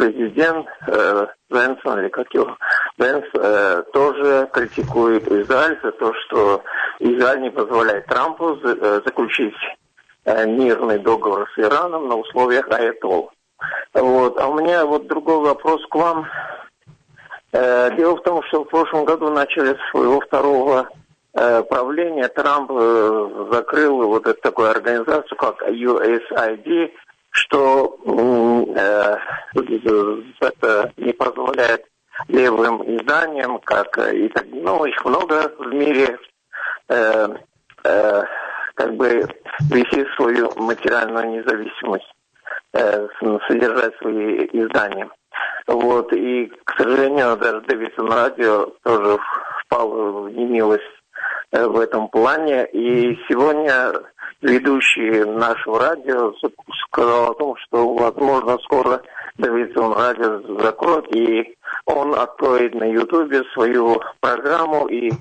президент Венсон, или как его, Венс, тоже критикует Израиль за то, что Израиль не позволяет Трампу заключить мирный договор с Ираном на условиях аятолл. Вот. А у меня вот другой вопрос к вам. Дело в том, что в прошлом году в начале своего второго правления Трамп закрыл вот эту такую организацию, как USAID, что это не позволяет левым изданиям, как и так, ну, их много в мире, как бы вести свою материальную независимость, содержать свои издания. Вот, и, к сожалению, даже Дэвидсон Радио тоже впал в немилость в этом плане. И сегодня ведущий нашего радио сказал о том, что, возможно, скоро Дэвидсон Радио закроет, и он откроет на Ютубе свою программу и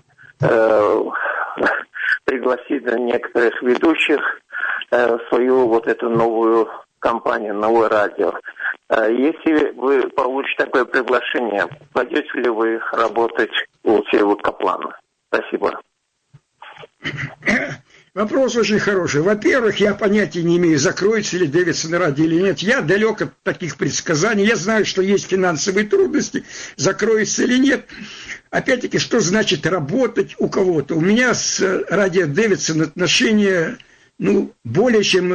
пригласит некоторых ведущих в свою вот эту новую компанию, новое радио. Если вы получите такое приглашение, пойдете ли вы работать у Севы Каплана? Спасибо. Вопрос очень хороший. Во-первых, я понятия не имею, закроется ли Дэвидсон радио или нет. Я далек от таких предсказаний. Я знаю, что есть финансовые трудности, закроется или нет. Опять-таки, что значит работать у кого-то? У меня с радио Дэвидсон отношения... более чем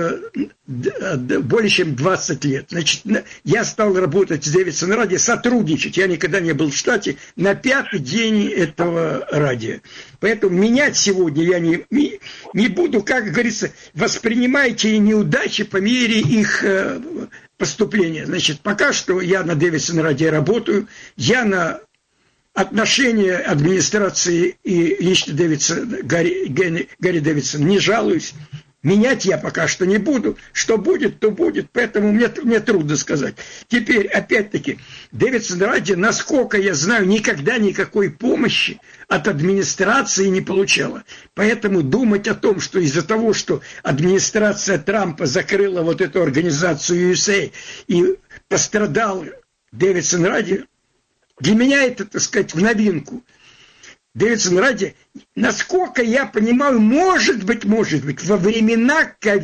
20 лет. Значит, я стал работать с Дэвидсон радио, сотрудничать. Я никогда не был в штате на 5-й день этого радио. Поэтому менять сегодня я не буду, как говорится, воспринимайте неудачи по мере их поступления. Значит, пока что я на Дэвидсон радио работаю, я на отношения администрации и лично Гарри Дэвидсон не жалуюсь. Менять я пока что не буду. Что будет, то будет. Поэтому мне трудно сказать. Теперь, опять-таки, Дэвидсон радио, насколько я знаю, никогда никакой помощи от администрации не получала. Поэтому думать о том, что из-за того, что администрация Трампа закрыла вот эту организацию USA и пострадал Дэвидсон радио, для меня это, так сказать, в новинку. Дэвидсон радио, насколько я понимаю, может быть, во времена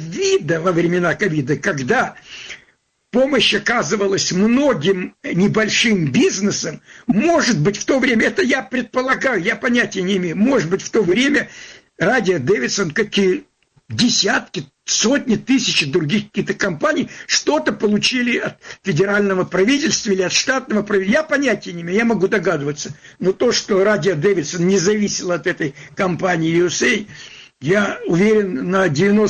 ковида, когда помощь оказывалась многим небольшим бизнесам, может быть, в то время, это я предполагаю, я понятия не имею, может быть, в то время радио Дэвидсон, как и десятки, сотни тысяч других каких-то компаний что-то получили от федерального правительства или от штатного правительства. Я понятия не имею, я могу догадываться. Но то, что радио Дэвидсон не зависело от этой компании USA, я уверен на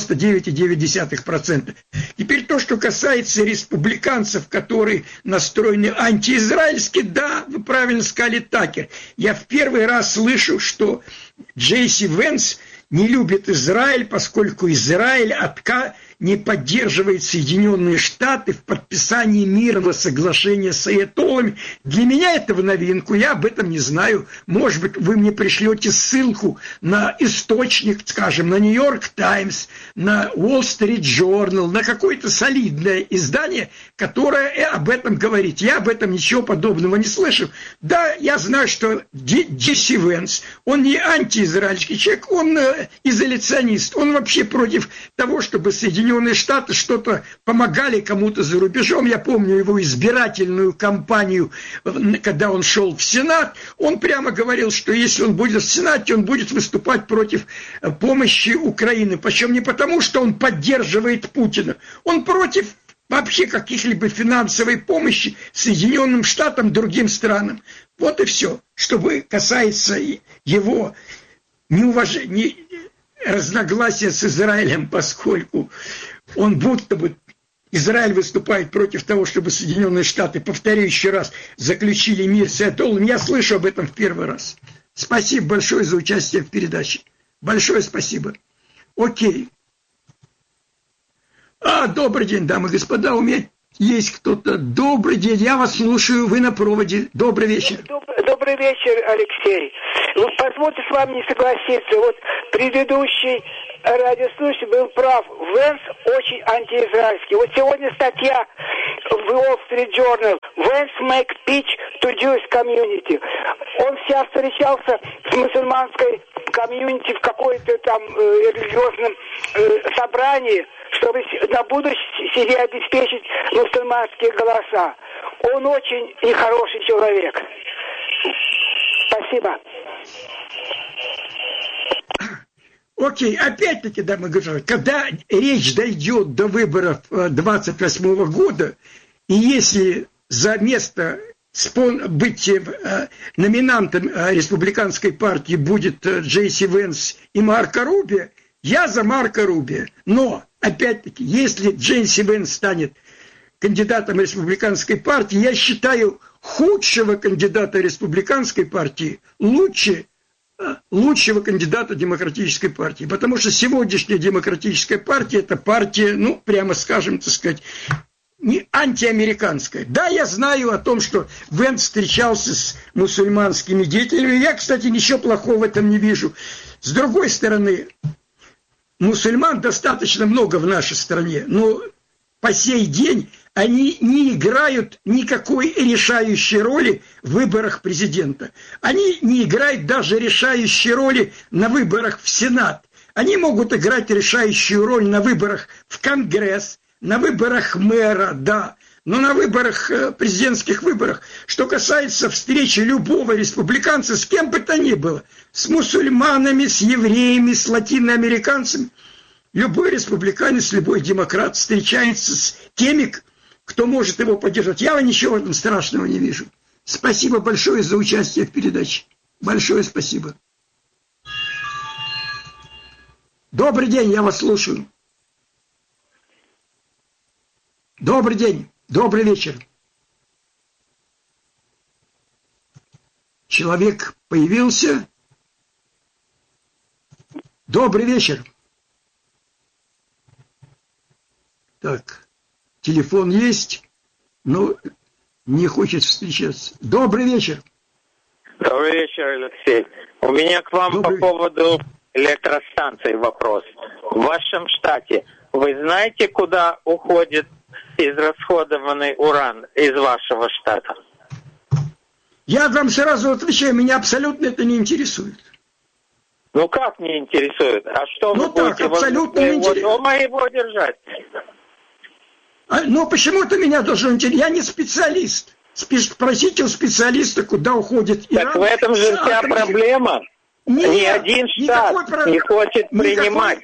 99,9%. Теперь то, что касается республиканцев, которые настроены антиизраильски, да, вы правильно сказали, Такер. Я в первый раз слышу, что Джейси Венс не любит Израиль, поскольку Израиль не поддерживает Соединенные Штаты в подписании мирного соглашения с аятоллами. Для меня это в новинку, я об этом не знаю. Может быть, вы мне пришлете ссылку на источник, скажем, на Нью-Йорк Таймс, на Wall Street Journal, на какое-то солидное издание, которое об этом говорит. Я об этом ничего подобного не слышал. Да, я знаю, что Джесси Венс, он не антиизраильский человек, он изоляционист. Он вообще против того, чтобы Соединенные Штаты что-то помогали кому-то за рубежом. Я помню его избирательную кампанию, когда он шел в Сенат. Он прямо говорил, что если он будет в Сенате, он будет выступать против помощи Украины. Причем не потому, что он поддерживает Путина. Он против вообще каких-либо финансовой помощи Соединенным Штатам, другим странам. Вот и все. Что касается его неуважения, разногласия с Израилем, поскольку он будто бы Израиль выступает против того, чтобы Соединенные Штаты, повторю еще раз, заключили мир с аятоллами. Я слышу об этом в первый раз. Спасибо большое за участие в передаче. Большое спасибо. Окей. Добрый день, дамы и господа. У меня есть кто-то. Добрый день, я вас слушаю, вы на проводе. Добрый вечер. Добрый вечер, Алексей. Позвольте с вами не согласиться. Вот предыдущий радиослушатель был прав. Венс очень антиизраильский. Вот сегодня статья в Wall Street Journal. Венс make pitch to Jewish community. Он сейчас встречался с мусульманской комьюнити в какой-то там религиозном собрании, чтобы на будущее себе обеспечить мусульманские голоса. Он очень нехороший человек. Спасибо. Окей, опять-таки, дамы и господа, когда речь дойдет до выборов 28 года, и если за место быть номинантом республиканской партии будет Джейси Венс и Марко Рубио, я за Марко Рубио. Но, опять-таки, если Джейси Венс станет кандидатом республиканской партии, я считаю худшего кандидата республиканской партии лучшего кандидата демократической партии. Потому что сегодняшняя демократическая партия – это партия, ну, прямо скажем, так сказать, не антиамериканская. Да, я знаю о том, что Венс встречался с мусульманскими деятелями. Я, кстати, ничего плохого в этом не вижу. С другой стороны, мусульман достаточно много в нашей стране, но по сей день они не играют никакой решающей роли в выборах президента. Они не играют даже решающей роли на выборах в Сенат. Они могут играть решающую роль на выборах в Конгресс, на выборах мэра, да, но на выборах, президентских выборах, что касается встречи любого республиканца с кем бы то ни было, с мусульманами, с евреями, с латиноамериканцами, любой республиканец, любой демократ встречается с теми, кто может его поддержать. Я ничего в этом страшного не вижу. Спасибо большое за участие в передаче. Большое спасибо. Добрый день, я вас слушаю. Добрый день, добрый вечер. Человек появился. Добрый вечер. Так, телефон есть, но не хочет встречаться. Добрый вечер. Добрый вечер, Алексей. У меня к вам по поводу электростанций вопрос. В вашем штате вы знаете, куда уходит израсходованный уран из вашего штата? Я вам сразу отвечаю, меня абсолютно это не интересует. Ну как не интересует? А что вы будете абсолютно не интересует. Дома его держать? Ну почему-то меня должно интересовать. Я не специалист. Спросите у специалиста, куда уходит Иран. Так в этом же вся проблема. Ни один штат не хочет принимать.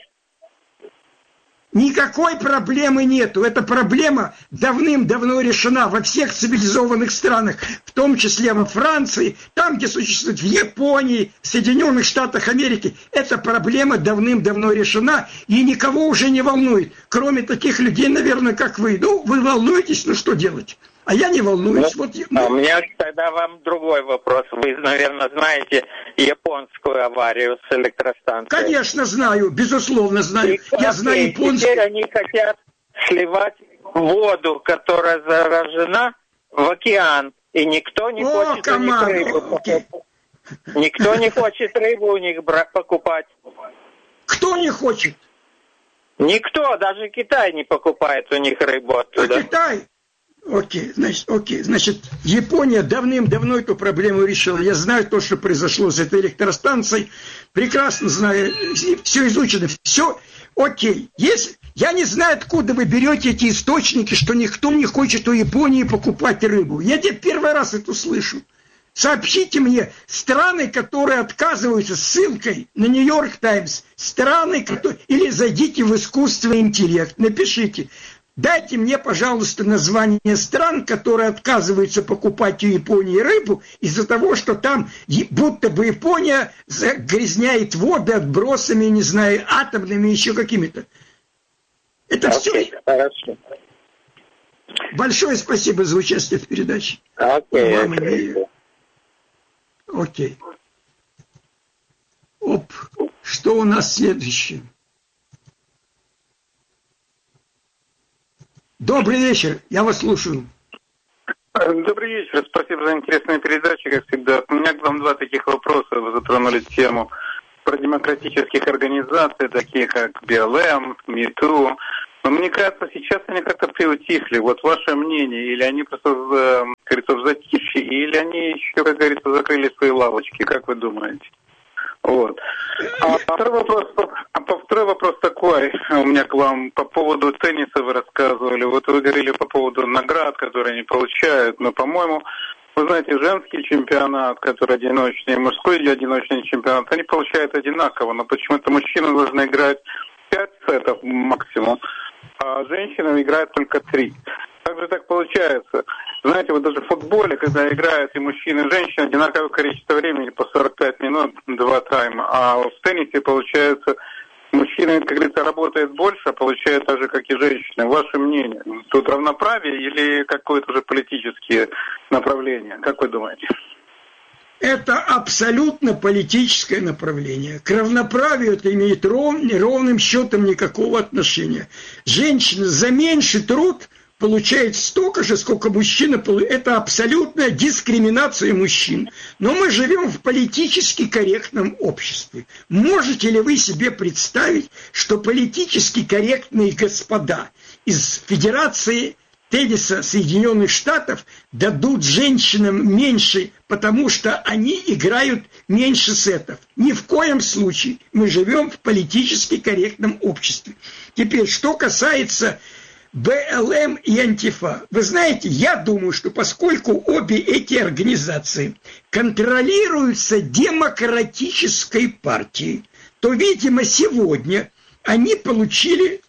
Никакой проблемы нету. Эта проблема давным-давно решена во всех цивилизованных странах, в том числе во Франции, там, где существует, в Японии, в Соединенных Штатах Америки. Эта проблема давным-давно решена и никого уже не волнует, кроме таких людей, наверное, как вы. Ну, вы волнуетесь, ну что делать? А я не волнуюсь. У меня тогда вам другой вопрос. Вы, наверное, знаете японскую аварию с электростанцией. Конечно, знаю, безусловно знаю. Я знаю японскую. Теперь они хотят сливать воду, которая заражена, в океан. И никто не хочет у них рыбу покупать. Никто не хочет рыбу у них покупать. Кто не хочет? Никто, даже Китай не покупает у них рыбу оттуда. А Китай? Окей, значит, Япония давным-давно эту проблему решила. Я знаю то, что произошло с этой электростанцией. Прекрасно знаю. Все изучено. Все окей. Я не знаю, откуда вы берете эти источники, что никто не хочет у Японии покупать рыбу. Я первый раз это слышу. Сообщите мне страны, которые отказываются, ссылкой на Нью-Йорк Таймс, страны, которые... Или зайдите в искусственный интеллект, напишите. Дайте мне, пожалуйста, название стран, которые отказываются покупать у Японии рыбу из-за того, что там будто бы Япония загрязняет воды отбросами, не знаю, атомными, еще какими-то. Это все. Хорошо. Большое спасибо за участие в передаче. Окей. Что у нас следующее? Добрый вечер, я вас слушаю. Добрый вечер. Спасибо за интересную передачу, как всегда. У меня к вам два таких вопроса. Вы затронули тему про демократических организаций, таких как БЛМ, МИТУ. Но мне кажется, сейчас они как-то приутихли. Вот ваше мнение, или они просто, как говорится, в затишье, или они еще, как говорится, закрыли свои лавочки, как вы думаете? Вот. Второй вопрос такой у меня к вам по поводу тенниса вы рассказывали. Вот вы говорили по поводу наград, которые они получают. Но, по-моему, вы знаете, женский чемпионат, который одиночный, и мужской одиночный чемпионат, они получают одинаково. Но почему-то мужчины должны играть 5 сетов максимум, а женщины играют только 3. Как же так получается? Знаете, вот даже в футболе, когда играют и мужчины, и женщины, одинаковое количество времени, по 45 минут, 2 тайма. А в теннисе, получается, мужчины, как говорится, работают больше, а получают так же, как и женщины. Ваше мнение? Тут равноправие или какое-то уже политические направления? Как вы думаете? Это абсолютно политическое направление. К равноправию это имеет ровным счетом никакого отношения. Женщина за меньший труд получает столько же, сколько мужчина получает. Это абсолютная дискриминация мужчин. Но мы живем в политически корректном обществе. Можете ли вы себе представить, что политически корректные господа из Федерации тенниса Соединенных Штатов дадут женщинам меньше, потому что они играют меньше сетов? Ни в коем случае. Мы живем в политически корректном обществе. Теперь, что касается БЛМ и Антифа. Вы знаете, я думаю, что поскольку обе эти организации контролируются демократической партией, то, видимо, сегодня они получили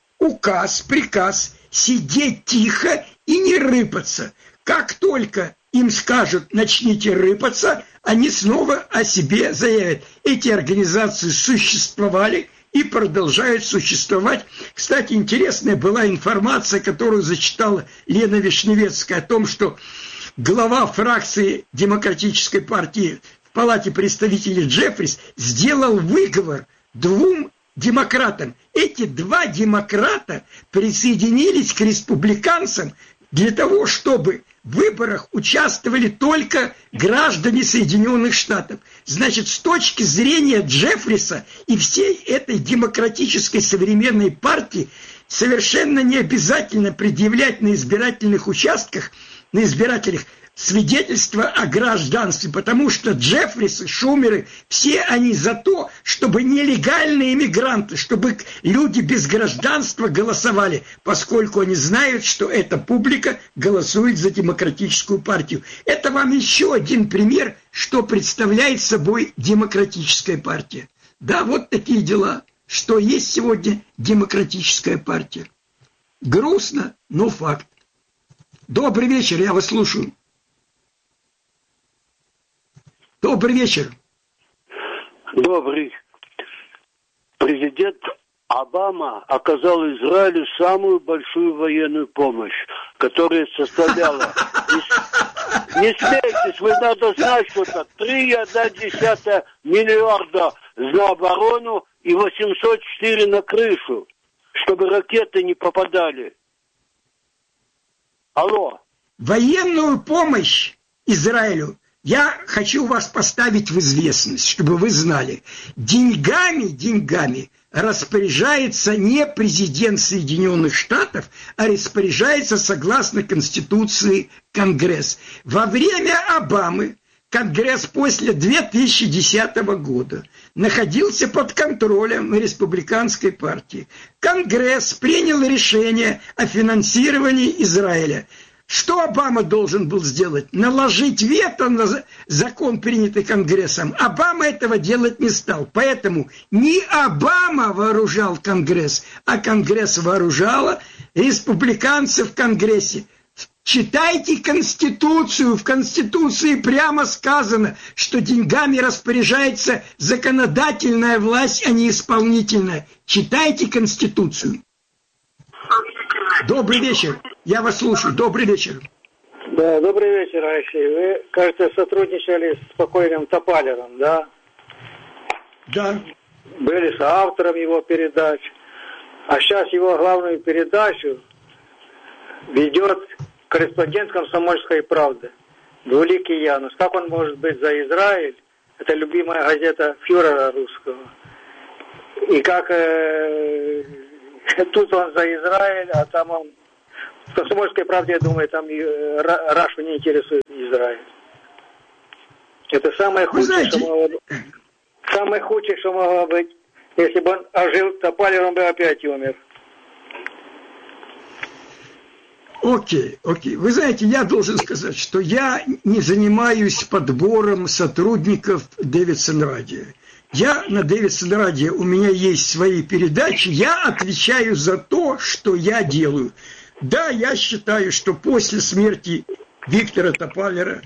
приказ сидеть тихо и не рыпаться. Как только им скажут «начните рыпаться», они снова о себе заявят. Эти организации существовали и продолжают существовать. Кстати, интересная была информация, которую зачитала Лена Вишневецкая, о том, что глава фракции Демократической партии в Палате представителей Джеффрис сделал выговор 2 демократам. Эти 2 демократа присоединились к республиканцам для того, чтобы в выборах участвовали только граждане Соединенных Штатов. Значит, с точки зрения Джеффриса и всей этой демократической современной партии совершенно не обязательно предъявлять на избирательных участках, на избирателях, свидетельство о гражданстве, потому что Джеффрис и Шумеры, все они за то, чтобы нелегальные иммигранты, чтобы люди без гражданства голосовали, поскольку они знают, что эта публика голосует за Демократическую партию. Это вам еще один пример, что представляет собой Демократическая партия. Да, вот такие дела, что есть сегодня Демократическая партия. Грустно, но факт. Добрый вечер, я вас слушаю. Добрый вечер. Добрый. Президент Обама оказал Израилю самую большую военную помощь, которая составляла... Не смейтесь, вы надо знать, что это 3,1 миллиарда на оборону и 804 на крышу, чтобы ракеты не попадали. Алло. Военную помощь Израилю я хочу вас поставить в известность, чтобы вы знали. Деньгами распоряжается не президент Соединенных Штатов, а распоряжается согласно Конституции Конгресс. Во время Обамы Конгресс после 2010 года находился под контролем Республиканской партии. Конгресс принял решение о финансировании Израиля. Что Обама должен был сделать? Наложить вето на закон, принятый Конгрессом. Обама этого делать не стал. Поэтому не Обама вооружал Конгресс, а Конгресс вооружала республиканцы в Конгрессе. Читайте Конституцию. В Конституции прямо сказано, что деньгами распоряжается законодательная власть, а не исполнительная. Читайте Конституцию. Добрый вечер. Я вас слушаю. Добрый вечер. Да, добрый вечер, Алексей. Вы, кажется, сотрудничали с покойным Топалером, да? Да. Были соавтором его передач. А сейчас его главную передачу ведет корреспондент «Комсомольской правды». Двуликий Янус. Как он может быть за Израиль? Это любимая газета фюрера русского. И как тут он за Израиль, а там он... В «Комсомольской правде», я думаю, там Рашу не интересует Израиль. Это самое худшее, что могло быть. Если бы он ожил Топалер, он бы опять умер. Окей. Вы знаете, я должен сказать, что я не занимаюсь подбором сотрудников Дэвидсон Радио. Я на Дэвидсон Радио, у меня есть свои передачи, я отвечаю за то, что я делаю. Да, я считаю, что после смерти Виктора Топалера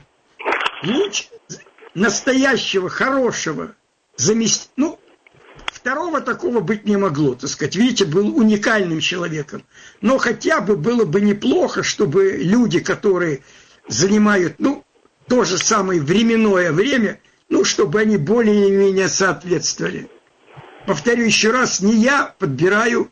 настоящего, хорошего заместителя, второго такого быть не могло, так сказать. Видите, был уникальным человеком. Но хотя бы было бы неплохо, чтобы люди, которые занимают, то же самое временное время, чтобы они более-менее соответствовали. Повторю еще раз, не я подбираю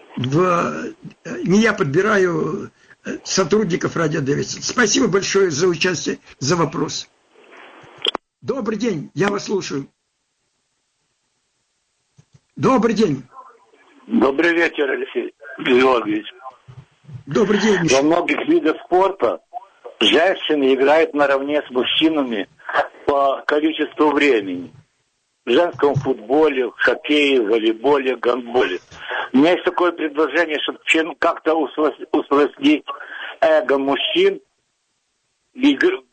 сотрудников радио Дэвидсон. Спасибо большое за участие, за вопрос. Добрый день, я вас слушаю. Добрый день. Добрый вечер, Алексей Георгиевич. Добрый день, Миша. Во многих видах спорта женщины играют наравне с мужчинами по количеству времени. В женском футболе, в хоккее, в волейболе, в гандболе. У меня есть такое предложение, чтобы как-то усложнить эго мужчин. И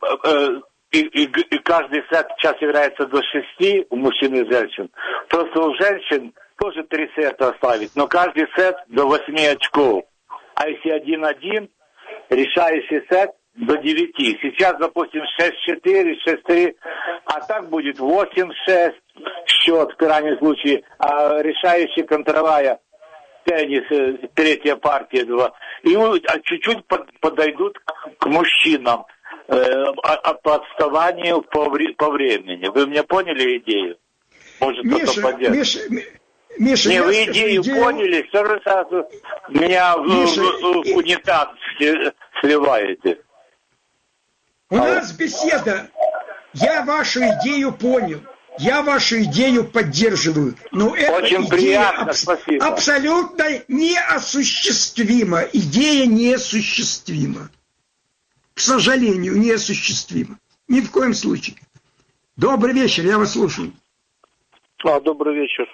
каждый сет сейчас играется до 6 у мужчин и женщин. Просто у женщин тоже 3 сета оставить, но каждый сет до 8 очков. А если 1-1, решающий сет до 9. Сейчас, допустим, 6-4, 6-3, а так будет 8-6 счет в крайнем случае. А решающий контровая теннис, 3-я партия 2. И чуть-чуть подойдут к мужчинам. По отставанию по времени. Вы меня поняли идею? Может, кто-то поддержит. Миша, не, вы идею поняли, сразу меня в унитаз сливаете. У нас беседа. Я вашу идею понял. Я вашу идею поддерживаю. Но эта очень приятно, спасибо. Абсолютно неосуществима. Идея неосуществима. К сожалению, неосуществимо. Ни в коем случае. Добрый вечер, я вас слушаю. Добрый вечер.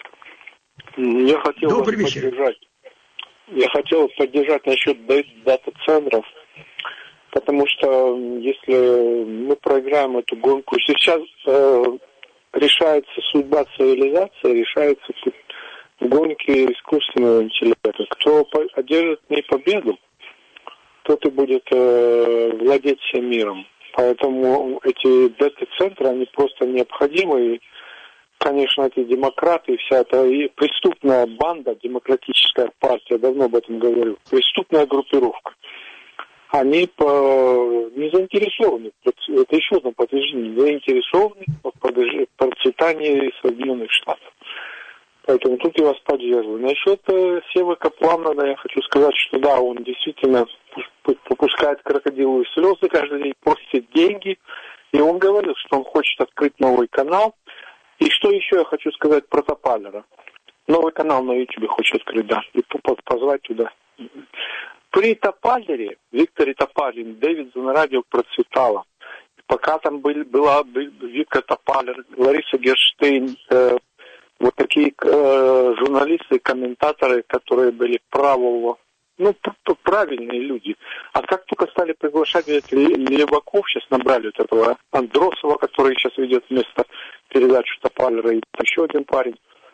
Я хотел вас поддержать. Я хотел поддержать насчет дата-центров, потому что если мы проиграем эту гонку, сейчас решается судьба цивилизации, решается гонки искусственного интеллекта. Кто одержит в ней победу, тот и будет владеть всем миром. Поэтому эти дата-центры, они просто необходимы. И, конечно, эти демократы и вся эта и преступная банда, демократическая партия, давно об этом говорил, преступная группировка, они не заинтересованы, это еще одно подтверждение, не заинтересованы в процветании Соединенных Штатов. Поэтому тут я вас поддерживаю. Насчет Севы Каплана, я хочу сказать, что да, он действительно попускает крокодиловые слезы каждый день, просит деньги. И он говорил, что он хочет открыть новый канал. И что еще я хочу сказать про Топалера. Новый канал на YouTube хочет открыть, да, и позвать туда. При Топалере, Викторе Топалере, Дэвидсон Радио процветало. Пока там была Виктор Топалер, Лариса Герштейн, вот такие журналисты, комментаторы, которые были правого, правильные люди. А как только стали приглашать леваков, сейчас набрали вот этого Андросова, который сейчас ведет вместо передачу Топалера, и еще один парень.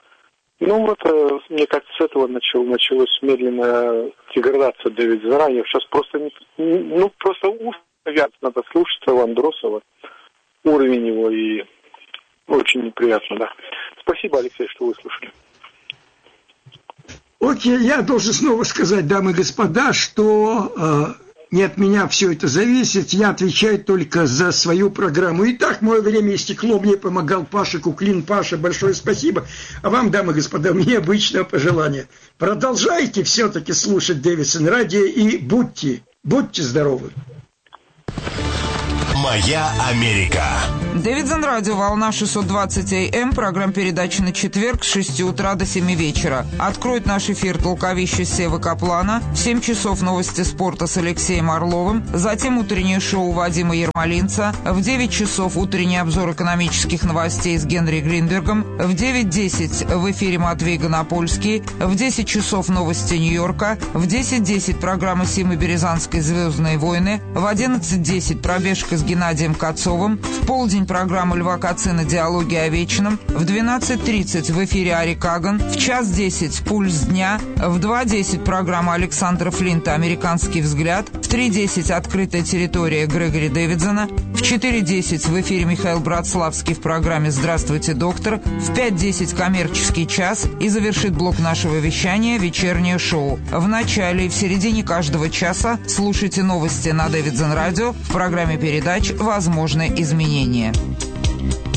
Мне кажется, с этого началась медленная деградация Дэвида Заранее. Сейчас просто уши надо слушать этого Андросова, уровень его, и очень неприятно, да. Спасибо, Алексей, что выслушали. Окей, я должен снова сказать, дамы и господа, что не от меня все это зависит, я отвечаю только за свою программу. Итак, мое время истекло, мне помогал Паша Куклин. Паша, большое спасибо. А вам, дамы и господа, мне обычное пожелание. Продолжайте все-таки слушать Дэвидсон Радио и будьте Будьте здоровы. «Моя Америка». Дэвидсон радио, волна 620 АМ, программа передачи на четверг с 6 утра до 7 вечера. Откроет наш эфир толковище Севы Каплана, в 7 часов новости спорта с Алексеем Орловым, затем утреннее шоу Вадима Ермолинца, в 9 часов утренний обзор экономических новостей с Генри Гринбергом, в 9:10 в эфире Матвей Гонопольский, в 10 часов новости Нью-Йорка, в 10:10 программа Симы Березанской «Звездные войны», в 11:10 пробежка с Геннадием Кацовым, в полдень программа Льва Кацина «Диалоги о вечном», в 12:30 в эфире Ари Каган, в 1:10 «Пульс дня», в 2:10 программа Александра Флинта «Американский взгляд», в 3:10 «Открытая территория» Грегори Дэвидсона, в 4:10 в эфире Михаил Братславский в программе «Здравствуйте, доктор», в 5:10 «Коммерческий час» и завершит блок нашего вещания «Вечернее шоу». В начале и в середине каждого часа слушайте новости на Дэвидсон радио в программе передач «Возможны изменения».